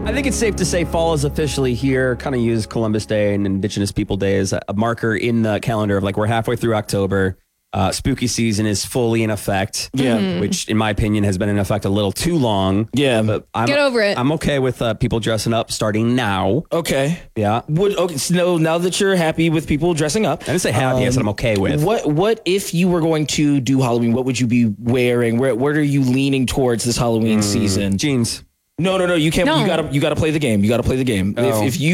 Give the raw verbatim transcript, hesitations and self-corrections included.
I think it's safe to say fall is officially here. Kind of use Columbus Day and Indigenous People Day as a marker in the calendar of like we're halfway through October. Uh, spooky season is fully in effect. Yeah. Mm-hmm. Which, in my opinion, has been in effect a little too long. Yeah. But I'm, Get over it. I'm okay with uh, people dressing up starting now. Okay. Yeah. Would okay? So now that you're happy with people dressing up, I didn't say happy. I said I'm okay with. What What if you were going to do Halloween? What would you be wearing? Where Where are you leaning towards this Halloween season? Jeans. No, no, no. You can't. No. You gotta. You gotta play the game. You gotta play the game. Oh. If, if you